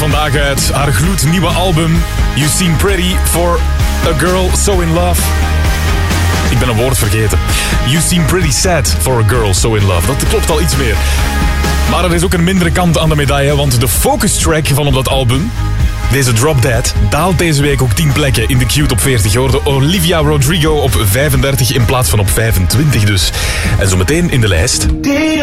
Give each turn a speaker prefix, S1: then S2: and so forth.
S1: vandaag uit haar gloednieuwe album You Seem Pretty for a Girl So In Love. Ik ben een woord vergeten. You Seem Pretty Sad for a Girl So In Love. Dat klopt al iets meer. Maar er is ook een mindere kant aan de medaille, want de focus track van op dat album, deze Drop Dead, daalt deze week ook 10 plekken in de Q-top 40. Je hoorde Olivia Rodrigo op 35 in plaats van op 25 dus. En zo meteen in de lijst...